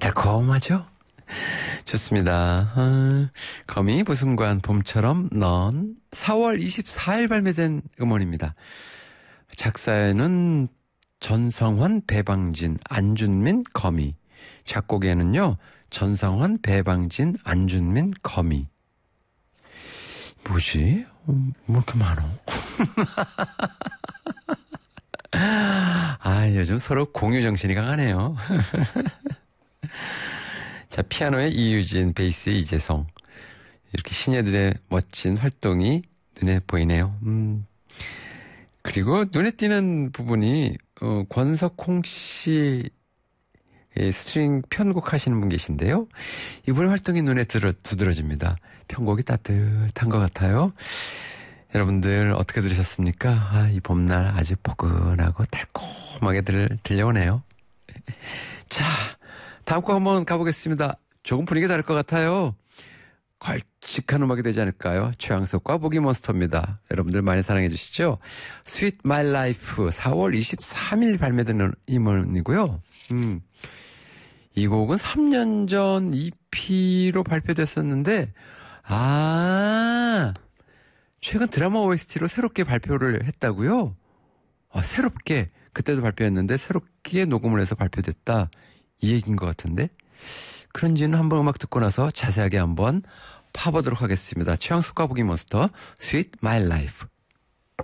달콤하죠? 좋습니다. 거미 보승관 봄처럼 넌 4월 24일 발매된 음원입니다. 작사에는 전성환, 배방진, 안준민, 거미. 작곡에는요 전성환, 배방진, 안준민, 거미. 뭐지? 뭐 이렇게 많어? 요즘 서로 공유 정신이 강하네요. 자, 피아노의 이유진, 베이스의 이재성. 이렇게 신예들의 멋진 활동이 눈에 보이네요. 그리고 눈에 띄는 부분이 권석홍 씨의 스트링 편곡 하시는 분 계신데요. 이분의 활동이 눈에 두드러집니다. 편곡이 따뜻한 것 같아요. 여러분들 어떻게 들으셨습니까? 이 봄날 아주 포근하고 달콤하게 들려오네요. 자, 다음 곡 한번 가보겠습니다. 조금 분위기가 다를 것 같아요. 걸칙한 음악이 되지 않을까요? 최양석과 보기몬스터입니다. 여러분들 많이 사랑해 주시죠? Sweet My Life 4월 23일 발매된 음원이고요. 이 곡은 3년 전 EP로 발표됐었는데 최근 드라마 OST로 새롭게 발표를 했다고요? 새롭게 그때도 발표했는데 새롭게 녹음을 해서 발표됐다 이 얘기인 것 같은데 그런지는 한번 음악 듣고 나서 자세하게 한번 파보도록 하겠습니다. 최양숙과 보기몬스터 Sweet My Life.